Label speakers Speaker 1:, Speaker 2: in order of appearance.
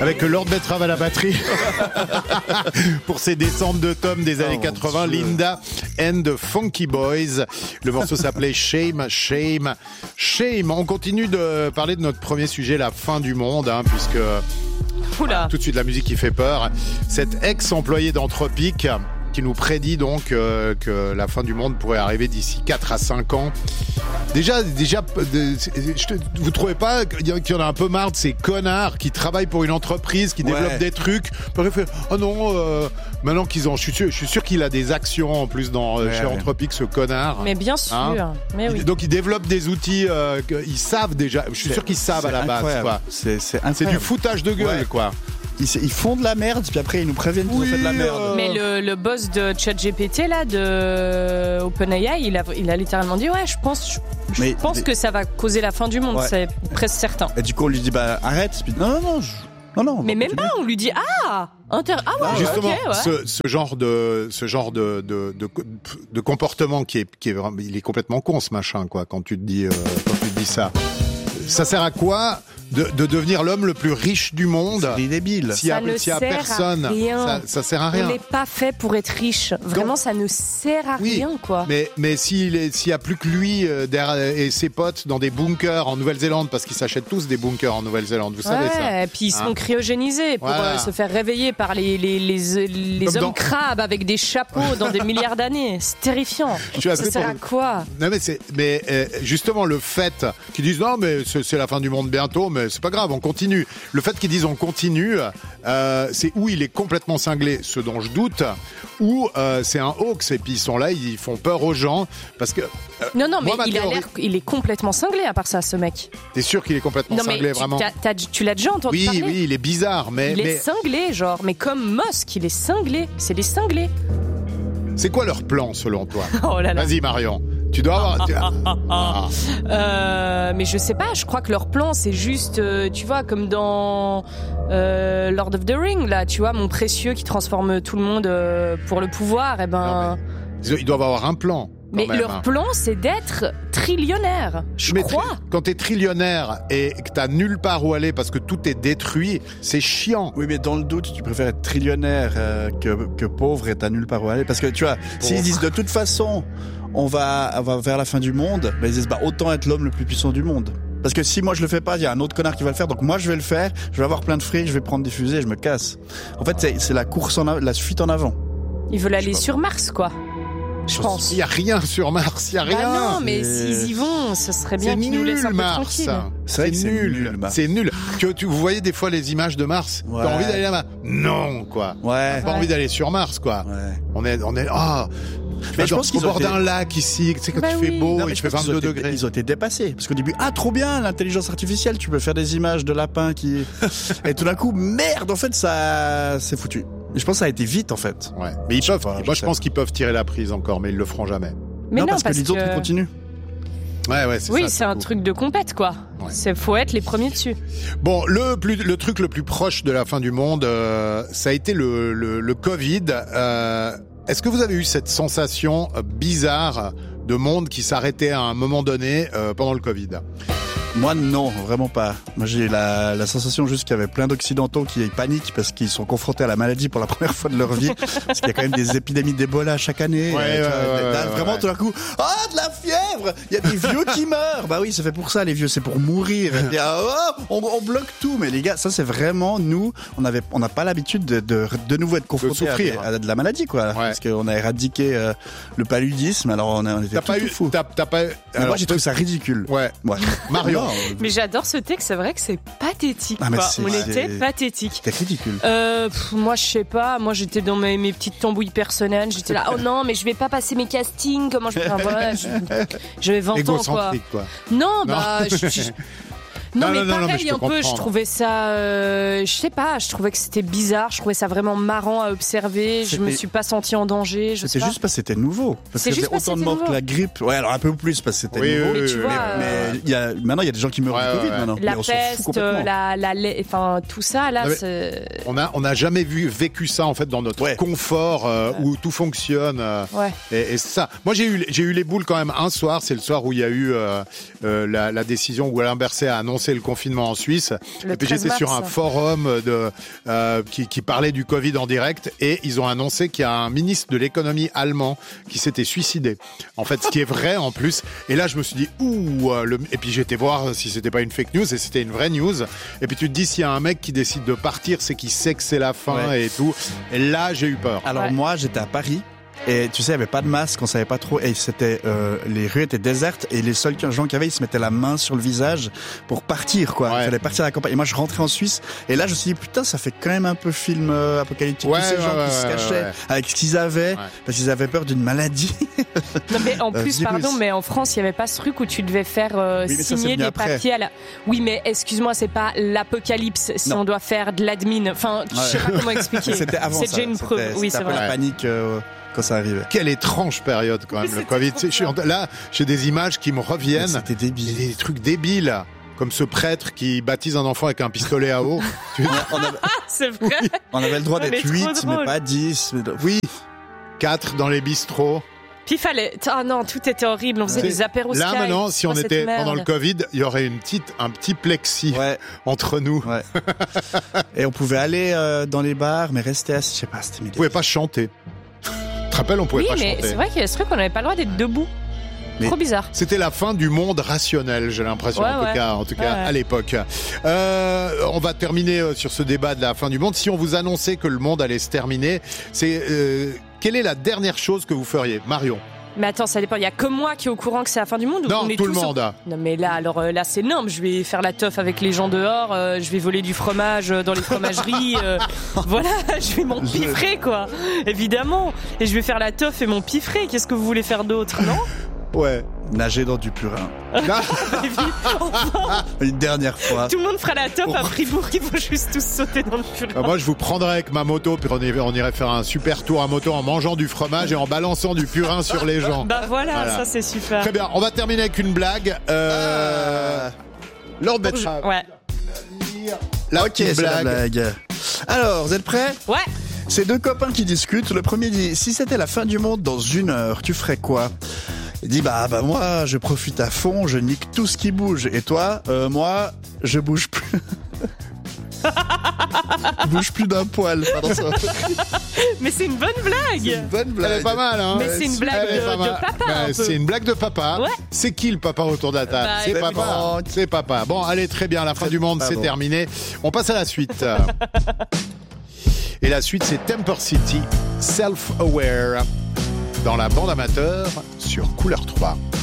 Speaker 1: Avec Lord Betrave à la batterie. Pour ces descentes de tomes des années 80, Linda and the Funky Boys. Le morceau s'appelait Shame, Shame, Shame. On continue de parler de notre premier sujet, la fin du monde, puisque...
Speaker 2: Oula.
Speaker 1: Tout de suite, la musique qui fait peur. Cet ex-employé d'Anthropic qui nous prédit donc que la fin du monde pourrait arriver d'ici 4 à 5 ans. Déjà, vous trouvez pas qu'il y en a un peu marre de ces connards qui travaillent pour une entreprise, qui développent des trucs, oh non, maintenant qu'ils ont, je suis sûr qu'il a des actions en plus chez Anthropic, ce connard.
Speaker 2: Mais bien sûr, mais oui.
Speaker 1: Donc ils développent des outils qu'ils savent déjà. Je suis sûr qu'ils savent à la base, quoi. C'est du foutage de gueule, quoi.
Speaker 3: Ils font de la merde, puis après ils nous préviennent qu'ils ont fait de la merde.
Speaker 2: Mais le boss de ChatGPT là, de OpenAI, il a littéralement dit je pense que ça va causer la fin du monde, c'est presque certain.
Speaker 3: Et du coup on lui dit arrête, puis non.
Speaker 2: Mais même pas, on lui dit
Speaker 1: justement,
Speaker 2: okay,
Speaker 1: ce genre de comportement qui est vraiment, il est complètement con, ce machin, quoi. Quand tu te dis ça. Ça sert à quoi de devenir l'homme le plus riche du monde?
Speaker 3: C'est débile.
Speaker 2: Ça ne sert
Speaker 1: personne,
Speaker 2: à rien.
Speaker 1: Ça sert à rien.
Speaker 2: On n'est pas fait pour être riche. Vraiment, ça ne sert à rien, quoi.
Speaker 1: Mais s'il y a plus que lui et ses potes dans des bunkers en Nouvelle-Zélande, parce qu'ils s'achètent tous des bunkers en Nouvelle-Zélande, vous savez ça.
Speaker 2: Et puis ils sont cryogénisés pour se faire réveiller par les hommes crabes avec des chapeaux dans des milliards d'années. C'est terrifiant. Ça sert à quoi?
Speaker 1: Non mais justement le fait qu'ils disent non mais c'est la fin du monde bientôt, mais c'est pas grave, on continue. Le fait qu'ils disent on continue, c'est où il est complètement cinglé, ce dont je doute, ou c'est un hoax et puis ils sont là, ils font peur aux gens parce que.
Speaker 2: Non, mais il est complètement cinglé à part ça, ce mec.
Speaker 1: T'es sûr qu'il est complètement cinglé, vraiment?
Speaker 2: Tu l'as déjà entendu parler?
Speaker 1: Oui, il est bizarre, mais.
Speaker 2: Il est cinglé, genre, mais comme Musk, il est cinglé. C'est des cinglés.
Speaker 1: C'est quoi leur plan selon toi?
Speaker 2: Oh là là.
Speaker 1: Vas-y Marion. Tu dois avoir.
Speaker 2: Mais je sais pas, je crois que leur plan c'est juste, tu vois, comme dans Lord of the Ring, là, tu vois, mon précieux qui transforme tout le monde pour le pouvoir,
Speaker 1: Ils doivent avoir un plan.
Speaker 2: Mais leur plan c'est d'être trillionnaire, je crois.
Speaker 1: Quand t'es trillionnaire et que t'as nulle part où aller parce que tout est détruit, c'est chiant.
Speaker 3: Oui, mais dans le doute, tu préfères être trillionnaire que pauvre et t'as nulle part où aller. Parce que tu vois, s'ils disent de toute façon, on va vers la fin du monde, ils disent autant être l'homme le plus puissant du monde. Parce que si moi je le fais pas, il y a un autre connard qui va le faire, donc moi je vais le faire, je vais avoir plein de fric, je vais prendre des fusées, je me casse. En fait, c'est la course la fuite en avant.
Speaker 2: Ils veulent aller sur Mars, quoi. Je pense.
Speaker 1: Il y a rien sur Mars, il y a rien.
Speaker 2: Non, mais s'ils y vont, ce serait bien qu'ils nous laissent un peu tranquilles.
Speaker 1: C'est nul. C'est nul. Vous voyez des fois les images de Mars.
Speaker 3: Ouais.
Speaker 1: T'as envie d'aller là-bas? Non, quoi.
Speaker 3: Ouais.
Speaker 1: T'as pas envie d'aller sur Mars, quoi.
Speaker 3: Ouais.
Speaker 1: On est.
Speaker 3: Mais je pense
Speaker 1: au bord d'un lac ici, tu sais, quand il fait beau, il fait 22 degrés.
Speaker 3: Ils ont été dépassés. Parce qu'au début, trop bien, l'intelligence artificielle, tu peux faire des images de lapins qui... Et tout d'un coup, merde, en fait, ça, c'est foutu. Et je pense que ça a été vite, en fait.
Speaker 1: Ouais. Mais ils peuvent, moi, je pense qu'ils peuvent tirer la prise encore, mais ils le feront jamais.
Speaker 2: Mais non,
Speaker 3: parce que les autres, ils continuent.
Speaker 1: Ouais, c'est ça.
Speaker 2: Oui, c'est un truc de compète, quoi. Ouais. Faut être les premiers dessus.
Speaker 1: Bon, le truc le plus proche de la fin du monde, ça a été le Covid. Est-ce que vous avez eu cette sensation bizarre de monde qui s'arrêtait à un moment donné pendant le Covid?
Speaker 3: Moi, non, vraiment pas. Moi, j'ai la sensation juste qu'il y avait plein d'Occidentaux qui paniquent parce qu'ils sont confrontés à la maladie pour la première fois de leur vie. Parce qu'il y a quand même des épidémies d'Ebola chaque année. Vraiment, tout d'un coup, de la fièvre! Il y a des vieux qui meurent! Bah oui, c'est fait pour ça, les vieux, c'est pour mourir. Et, on bloque tout. Mais les gars, ça, c'est vraiment, nous, on n'a pas l'habitude de nouveau être confrontés à de la maladie, quoi. Ouais. Parce qu'on a éradiqué le paludisme, alors on était tout fous. Moi, j'ai trouvé ça ridicule.
Speaker 1: Ouais. Marion.
Speaker 2: Mais j'adore ce texte, c'est vrai que c'est pathétique. On était pathétique.
Speaker 3: C'était ridicule.
Speaker 2: Moi, je sais pas. Moi, j'étais dans mes petites tambouilles personnelles. J'étais là, oh non, mais je vais pas passer mes castings. Comment je peux j'avais 20 ans, quoi. Non, Non, mais pareil, un peu, je trouvais ça, je sais pas, je trouvais que c'était bizarre, je trouvais ça vraiment marrant à observer, je me suis pas sentie en danger,
Speaker 3: C'est juste parce que c'était nouveau. Parce que c'était autant de morts que la grippe. Ouais, alors un peu plus parce que c'était nouveau.
Speaker 2: Mais tu vois,
Speaker 3: maintenant, il y a des gens qui meurent du Covid maintenant.
Speaker 2: La peste, enfin, tout ça, là, c'est...
Speaker 1: On n'a jamais vécu ça, en fait, dans notre confort, où tout fonctionne. Et c'est ça. Moi, j'ai eu les boules quand même un soir, c'est le soir où il y a eu, la décision où Alain Berset a annoncé annoncé le confinement en Suisse. Et puis j'étais sur un forum qui parlait du Covid en direct et ils ont annoncé qu'il y a un ministre de l'économie allemand qui s'était suicidé. En fait, ce qui est vrai en plus. Et là, je me suis dit, et puis j'étais voir si c'était pas une fake news et c'était une vraie news. Et puis tu te dis, s'il y a un mec qui décide de partir, c'est qu'il sait que c'est la fin et tout. Et là, j'ai eu peur.
Speaker 3: Alors moi, j'étais à Paris. Et tu sais, il y avait pas de masque, on savait pas trop, et c'était les rues étaient désertes, et les seuls gens qu'il y avait, ils se mettaient la main sur le visage pour partir, quoi. Il fallait partir à la campagne. Et moi, je rentrais en Suisse, et là, je me suis dit, putain, ça fait quand même un peu film apocalyptique. Tous ces gens qui se cachaient avec ce qu'ils avaient, parce qu'ils avaient peur d'une maladie.
Speaker 2: Non, mais en plus, pardon, mais en France, il y avait pas ce truc où tu devais faire signer des papiers à la... Oui, mais excuse-moi, c'est pas l'apocalypse si on doit faire de l'admin. Enfin, je sais pas comment expliquer.
Speaker 3: C'était avant ça.
Speaker 2: C'est déjà une preuve. Oui, c'est vrai.
Speaker 3: La panique. Quand ça arrivait.
Speaker 1: Quelle étrange période quand même, le Covid. Là, j'ai des images qui me reviennent.
Speaker 3: C'était débile.
Speaker 1: Des trucs débiles. Comme ce prêtre qui baptise un enfant avec un pistolet à eau.
Speaker 2: C'est vrai.
Speaker 3: Oui. On avait le droit d'être 8, mais pas 10.
Speaker 1: Oui. 4 dans les bistrots.
Speaker 2: Puis il fallait... Ah non, tout était horrible. On faisait des apéros Skype.
Speaker 1: Là, maintenant, si on était pendant le Covid, il y aurait un petit plexi entre nous.
Speaker 3: Ouais. Et on pouvait aller dans les bars, mais rester assis. Je sais pas, c'était
Speaker 1: On pouvait pas chanter. Tu te rappelles, on pouvait pas chanter.
Speaker 2: Oui, mais c'est vrai qu'il y a ce truc, on n'avait pas le droit d'être debout. Mais trop bizarre.
Speaker 1: C'était la fin du monde rationnel, j'ai l'impression, en tout cas à l'époque. On va terminer sur ce débat de la fin du monde. Si on vous annonçait que le monde allait se terminer, quelle est la dernière chose que vous feriez, Marion?
Speaker 2: Mais attends, ça dépend. Il y a que moi qui est au courant que c'est la fin du monde.
Speaker 1: Non, tout le monde.
Speaker 2: Non, mais là, là, c'est énorme. Je vais faire la teuf avec les gens dehors. Je vais voler du fromage dans les fromageries. Voilà, je vais m'empiffrer, quoi. Évidemment. Et je vais faire la teuf et m'empiffrer. Qu'est-ce que vous voulez faire d'autre, non?
Speaker 1: Ouais.
Speaker 3: Nager dans du purin. Une dernière fois.
Speaker 2: Tout le monde fera la teuf à Fribourg, ils vont juste tous sauter dans le purin.
Speaker 1: Moi, je vous prendrai avec ma moto, puis on irait faire un super tour à moto en mangeant du fromage et en balançant du purin sur les gens.
Speaker 2: Bah voilà, ça c'est super.
Speaker 1: Très bien, on va terminer avec une blague. Lord Betcha.
Speaker 2: Ouais.
Speaker 1: La
Speaker 3: blague. Alors, vous êtes prêts?
Speaker 2: Ouais.
Speaker 3: C'est deux copains qui discutent. Le premier dit, si c'était la fin du monde dans 1 heure, tu ferais quoi? Il dit, bah moi, je profite à fond, je nique tout ce qui bouge. Et toi, moi, je bouge plus. Je bouge plus d'un poil. Pardon, ça.
Speaker 2: Mais c'est une bonne blague.
Speaker 3: C'est une bonne blague.
Speaker 1: Elle est pas mal, hein.
Speaker 2: Mais c'est une blague de papa.
Speaker 1: C'est une blague de papa.
Speaker 2: Ouais.
Speaker 1: C'est qui le papa autour de la table? C'est papa. C'est papa. Bon, allez, très bien. La fin du monde, c'est terminé. On passe à la suite. Et la suite, c'est Temper City, Self-Aware, dans la bande amateur sur Couleur 3.